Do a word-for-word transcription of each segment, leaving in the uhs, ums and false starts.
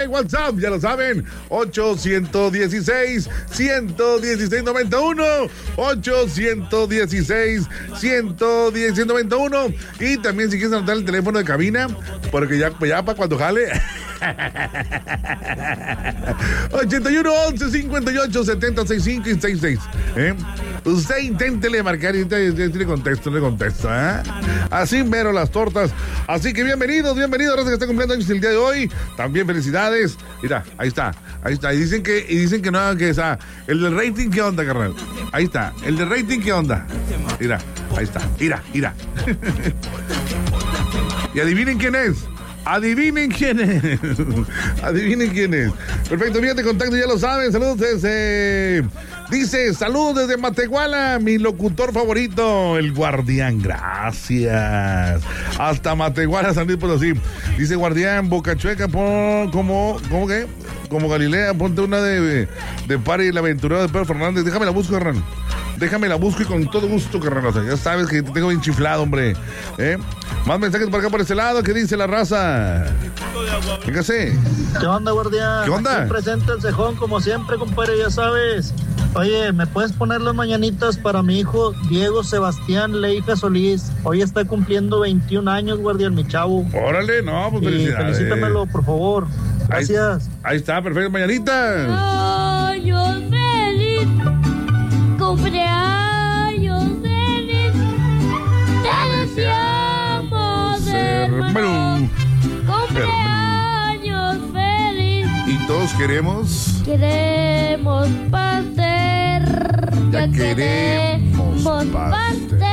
WhatsApp, ya lo saben, ocho uno seis, uno uno seis, nueve uno, ocho uno seis, uno uno seis, nueve uno, y también si quieres anotar el teléfono de cabina, porque ya, ya para cuando jale, ochenta y uno, once, cincuenta y ocho, setenta, sesenta y cinco y sesenta y seis, ¿eh? Usted inténtele marcar y le contesto, le contesto, ¿eh? Así mero las tortas. Así que bienvenidos, bienvenidos, gracias que está cumpliendo años el día de hoy. También felicidades. Mira, ahí está, ahí está. Y dicen que, y dicen que no, que esa, el del rating, ¿qué onda, carnal? Ahí está, el del rating, ¿qué onda? Mira, ahí está, mira, mira. Y adivinen quién es. Adivinen quién es. Adivinen quién es. Perfecto, bien de contacto, ya lo saben. Saludos desde... Dice, saludos desde Matehuala, mi locutor favorito, el Guardián. Gracias. Hasta Matehuala, San Luis Potosí. Dice Guardián, Boca Chueca, pon, como, ¿cómo que? Como Galilea, ponte una de, de Pari, el aventurero de Pedro Fernández. Déjame la busco, Hernán. Déjame la busco y con todo gusto, carnal. O sea, ya sabes que te tengo bien chiflado, hombre. ¿Eh? Más mensajes por acá, por este lado. ¿Qué dice la raza? Véngase. ¿Qué onda, Guardián? ¿Qué onda? Aquí presente el cejón, como siempre, compadre, ya sabes. Oye, ¿me puedes poner las mañanitas para mi hijo Diego Sebastián Leija Solís? Hoy está cumpliendo veintiún años, Guardián, mi chavo. Órale, no, pues y felicidades. felicítamelo, por favor. Gracias. Ahí, ahí está, perfecto, mañanitas. Años feliz, cumpleaños feliz, te deseamos, hermano, cumpleaños feliz. Y todos queremos... Queremos pastel, ya, ya queremos pastel.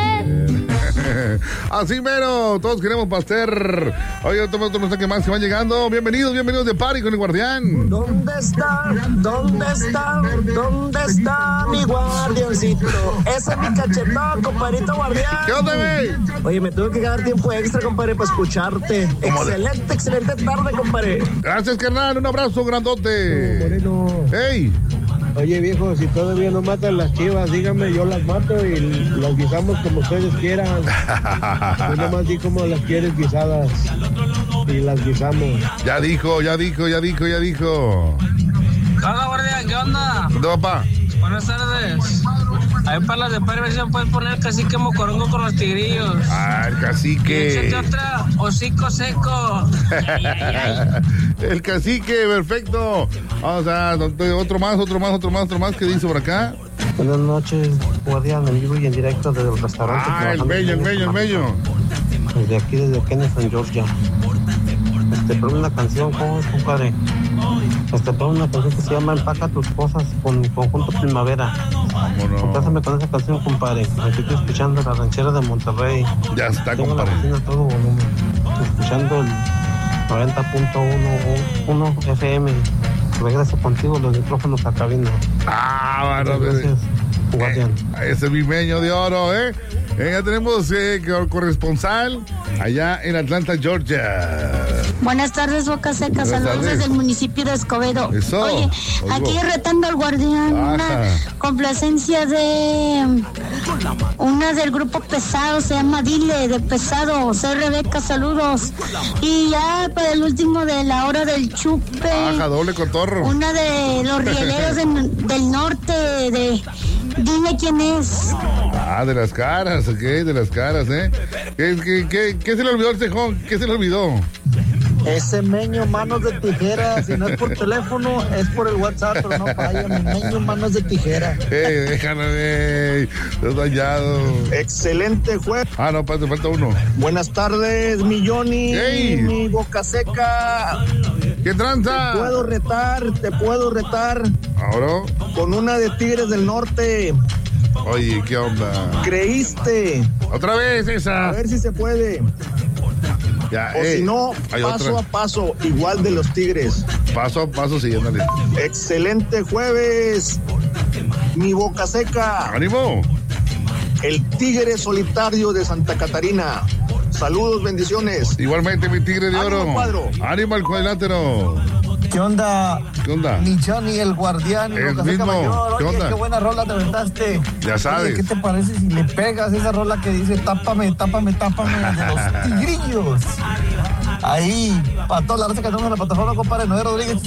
Así mero, todos queremos pastel. Oye, otro, otro mensaje más que van llegando. Bienvenidos, bienvenidos de Party con el Guardián. ¿Dónde está? ¿Dónde está? ¿Dónde está mi guardiancito? Ese es mi cachetón, compadrito Guardián. ¿Qué onda, güey? Oye, me tuve que quedar tiempo extra, compadre, para escucharte. Excelente, de... excelente tarde, compadre. Gracias, carnal. Un abrazo grandote. Moreno. Hey. Oye, viejo, si todavía no matan las chivas, dígame, yo las mato y las guisamos como ustedes quieran. Yo nomás di como las quieres guisadas y las guisamos. Ya dijo, ya dijo, ya dijo, ya dijo. ¿Qué onda, Guardián? ¿Qué onda? ¿Qué onda, papá? Buenas tardes. Ahí para las de perversión puedes poner cacique mocorongo con los tigrillos. Ah, el cacique. Y otra, hocico seco. Ay, ay, ay. El cacique, perfecto. Vamos a otro más, otro más, otro más, otro más. ¿Qué dice por acá? Buenas noches, Guardián, en vivo y en directo desde el restaurante. Ah, el bello, el bello, el bello. Desde aquí, desde Kenneth, Georgia. Este, por una canción, ¿cómo es, compadre? Este, por una canción que se llama Empaca tus cosas con Conjunto Primavera. Vámonos. Compásame con esa canción, compadre. Aquí estoy escuchando la ranchera de Monterrey. Ya está, Tengo compadre. la cocina a todo volumen. Escuchando el noventa punto uno F M. Regreso contigo los micrófonos a cabina. Ah, bueno, gracias, Guardián. Eh, ese bimeño de oro, ¿eh? Eh, ya tenemos eh, corresponsal allá en Atlanta, Georgia. Buenas tardes, Boca Seca. Buenas Saludos tardes. desde el municipio de Escobedo. Eso. Oye, Oigo. aquí retando al Guardián. Ajá. Una complacencia de una del grupo Pesado, se llama Dile, de Pesado. Soy Rebeca, saludos. Y ya para el último de la hora del chupe. Ajá, doble cotorro. Una de los rieleros de- del norte, de Dime quién es. Ah, de las caras, ok, de las caras, ¿eh? ¿Qué, qué, qué, qué se le olvidó al cejón? ¿Qué se le olvidó? Ese meño manos de tijera, si no es por teléfono, es por el WhatsApp, pero no falla, mi meño manos de tijera. ¡Eh, déjame! Estás dañado. Excelente juego. Ah, no, falta, falta uno. Buenas tardes, mi Johnny, Hey. mi Boca Seca. ¿Qué tranza? Te puedo retar, te puedo retar Ahora, con una de Tigres del Norte. oye, ¿qué onda? ¿Creíste? Otra vez A esa. ver si se puede. Ya, O eh, si no, hay paso otra. a paso, igual de los Tigres. Paso a paso, sí, ándale. Excelente jueves, mi Boca Seca. ¡Ánimo! El Tigre Solitario de Santa Catarina. Saludos, bendiciones. Igualmente, mi tigre de Ánimo, oro. cuadro. ¡Ánimo al cuadrilátero! ¿Qué onda? ¿Qué onda? Mi Johnny, el guardián. El Boca Seca mismo. Mayor. ¿Qué Oye, onda? qué buena rola te aventaste. Ya sabes. Oye, ¿qué te parece si le pegas esa rola que dice tápame, tápame, tápame de los tigrillos? ahí, para toda la raza que estamos en la plataforma, compadre, Noé Rodríguez.